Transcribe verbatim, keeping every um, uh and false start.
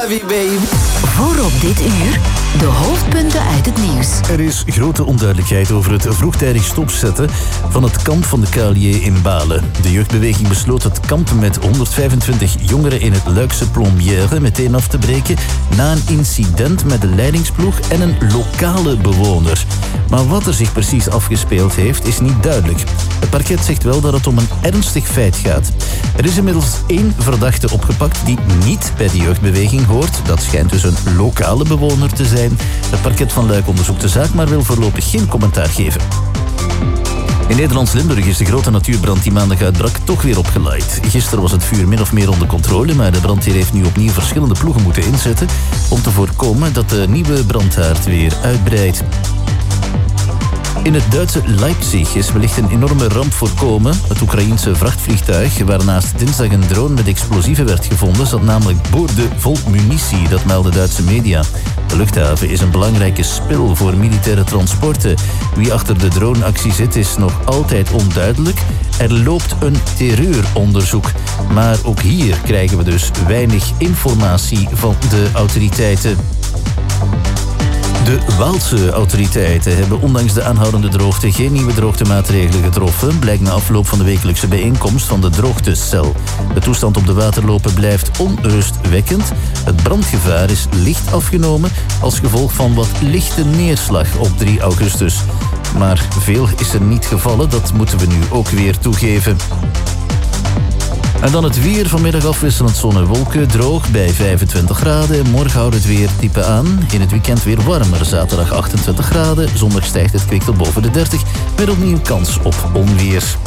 love you, baby. Voor op dit uur de hoofdpunten uit het nieuws. Er is grote onduidelijkheid over het vroegtijdig stopzetten van het kamp van de K L J in Balen. De jeugdbeweging besloot het kamp met honderdvijfentwintig jongeren in het Luikse Plombière meteen af te breken na een incident met de leidingsploeg en een lokale bewoner. Maar wat er zich precies afgespeeld heeft, is niet duidelijk. Het parket zegt wel dat het om een ernstig feit gaat. Er is inmiddels één verdachte opgepakt die niet bij de jeugdbeweging hoort. Dat schijnt dus een lokale bewoner te zijn. Het parket van Luik onderzoekt de zaak, maar wil voorlopig geen commentaar geven. In Nederlands-Limburg is de grote natuurbrand die maandag uitbrak toch weer opgeleid. Gisteren was het vuur min of meer onder controle, maar de brandweer heeft nu opnieuw verschillende ploegen moeten inzetten om te voorkomen dat de nieuwe brandhaard weer uitbreidt. In het Duitse Leipzig is wellicht een enorme ramp voorkomen. Het Oekraïense vrachtvliegtuig, waarnaast dinsdag een drone met explosieven werd gevonden, zat namelijk boorden vol munitie, dat melden Duitse media. De luchthaven is een belangrijke spil voor militaire transporten. Wie achter de droneactie zit is nog altijd onduidelijk. Er loopt een terreuronderzoek. Maar ook hier krijgen we dus weinig informatie van de autoriteiten. De Waalse autoriteiten hebben ondanks de aanhoudende droogte geen nieuwe droogtemaatregelen getroffen, blijkt na afloop van de wekelijkse bijeenkomst van de droogtecel. De toestand op de waterlopen blijft onrustwekkend. Het brandgevaar is licht afgenomen als gevolg van wat lichte neerslag op drie augustus. Maar veel is er niet gevallen, dat moeten we nu ook weer toegeven. En dan het weer. Vanmiddag afwisselend zon en wolken. Droog bij vijfentwintig graden. Morgen houdt het weer type aan. In het weekend weer warmer. Zaterdag achtentwintig graden. Zondag stijgt het kwik tot boven de dertig. Met opnieuw kans op onweer.